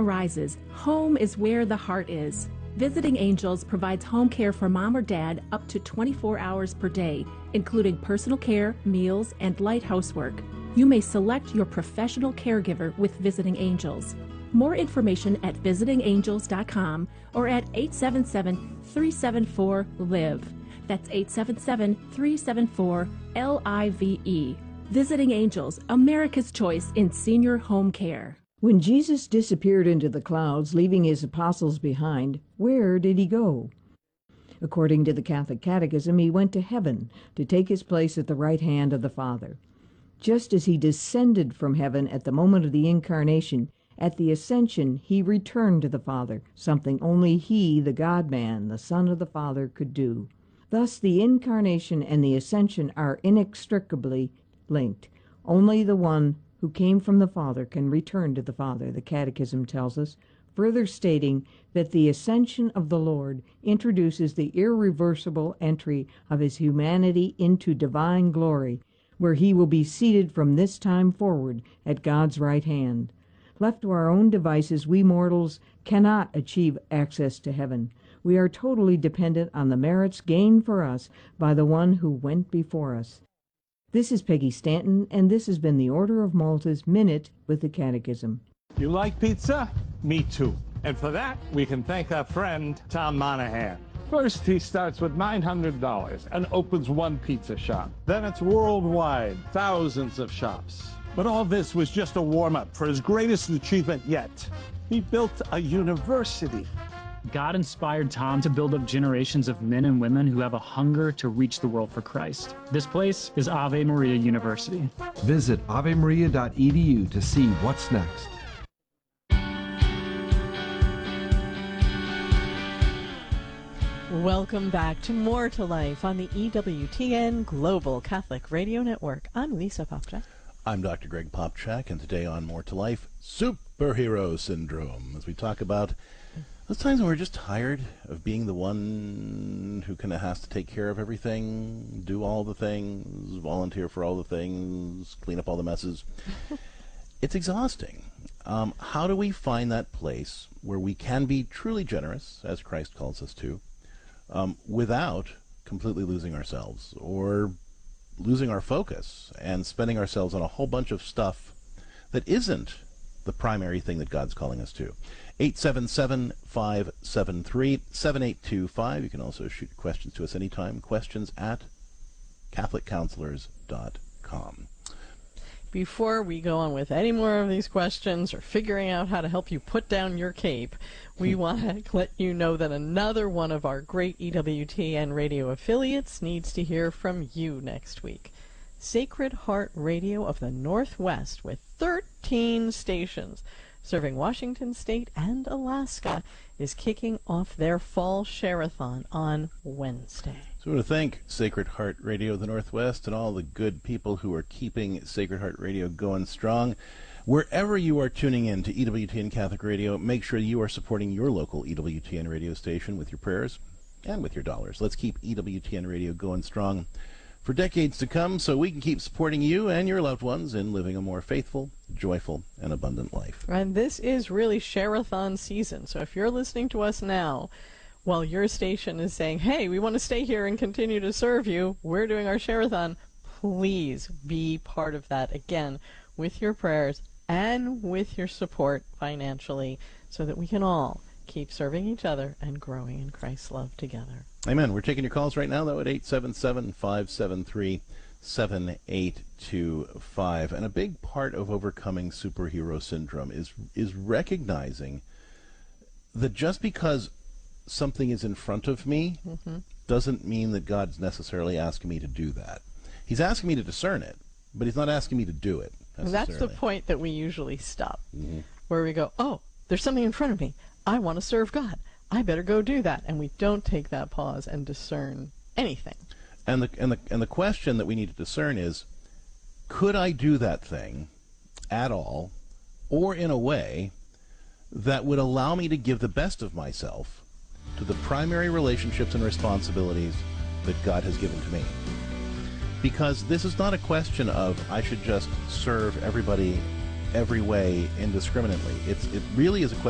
arises, home is where the heart is. Visiting Angels provides home care for mom or dad up to 24 hours per day, including personal care, meals, and light housework. You may select your professional caregiver with Visiting Angels. More information at visitingangels.com or at 877-374-LIVE. That's 877-374-LIVE. Visiting Angels, America's choice in senior home care. When Jesus disappeared into the clouds, leaving his apostles behind, where did he go? According to the Catholic Catechism, he went to heaven to take his place at the right hand of the Father. Just as he descended from heaven at the moment of the Incarnation, at the Ascension he returned to the Father, something only he, the God-man, the Son of the Father, could do. Thus the Incarnation and the Ascension are inextricably linked. Only the one who came from the Father can return to the Father, the Catechism tells us, further stating that the ascension of the Lord introduces the irreversible entry of his humanity into divine glory, where he will be seated from this time forward at God's right hand. Left to our own devices, we mortals cannot achieve access to heaven. We are totally dependent on the merits gained for us by the one who went before us. This is Peggy Stanton, and this has been the Order of Malta's Minute with the Catechism. You like pizza? Me too. And for that, we can thank our friend, Tom Monahan. First, he starts with $900 and opens one pizza shop. Then it's worldwide, thousands of shops. But all this was just a warm-up for his greatest achievement yet. He built a university. God inspired Tom to build up generations of men and women who have a hunger to reach the world for Christ. This place is Ave Maria University. Visit avemaria.edu to see what's next. Welcome back to More to Life on the EWTN Global Catholic Radio Network. I'm Lisa Popchak. I'm Dr. Greg Popchak, and today on More to Life, Superhero Syndrome, as we talk about those times when we're just tired of being the one who kind of has to take care of everything, do all the things, volunteer for all the things, clean up all the messes. It's exhausting. How do we find that place where we can be truly generous, as Christ calls us to, without completely losing ourselves or losing our focus and spending ourselves on a whole bunch of stuff that isn't the primary thing that God's calling us to? 877-573-7825. You can also shoot questions to us anytime. Questions at CatholicCounselors.com. Before we go on with any more of these questions or figuring out how to help you put down your cape, we want to let you know that another one of our great EWTN radio affiliates needs to hear from you next week. Sacred Heart Radio of the Northwest, with 13 stations serving Washington State and Alaska, is kicking off their fall share-a-thon on Wednesday. So we want to thank Sacred Heart Radio of the Northwest and all the good people who are keeping Sacred Heart Radio going strong. Wherever you are tuning in to EWTN Catholic Radio, make sure you are supporting your local EWTN radio station with your prayers and with your dollars. Let's keep EWTN Radio going strong for decades to come so we can keep supporting you and your loved ones in living a more faithful, joyful, and abundant life. And this is really share-a-thon season, so if you're listening to us now while your station is saying, hey, we want to stay here and continue to serve you, we're doing our share-a-thon, please be part of that, again, with your prayers and with your support financially, so that we can all keep serving each other and growing in Christ's love together. Amen. We're taking your calls right now, though, at 877-573-7825. And a big part of overcoming superhero syndrome is recognizing that just because something is in front of me doesn't mean that God's necessarily asking me to do that. He's asking me to discern it, but he's not asking me to do it necessarily. That's the point that we usually stop, where we go, oh, there's something in front of me. I want to serve God. I better go do that. And we don't take that pause and discern anything. And the question that we need to discern is, could I do that thing at all, or in a way that would allow me to give the best of myself to the primary relationships and responsibilities that God has given to me? Because this is not a question of I should just serve everybody every way indiscriminately. It really is a question